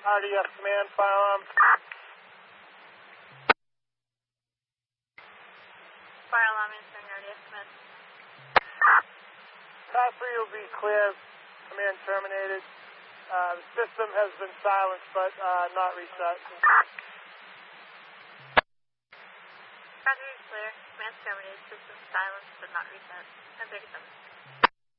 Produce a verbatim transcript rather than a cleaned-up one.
R D S command, fire alarm. Fire alarm answering R D S command. Car three will be clear. Command terminated. Uh, the system has been silenced, but uh, not reset. Car three is clear. Command terminated. System silenced, but not reset. ten thirty-seven.